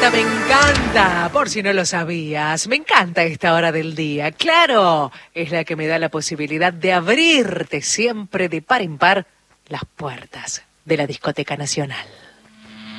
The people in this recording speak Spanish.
me encanta, por si no lo sabías, me encanta esta hora del día. Claro, es la que me da la posibilidad de abrirte siempre de par en par las puertas de la Discoteca Nacional.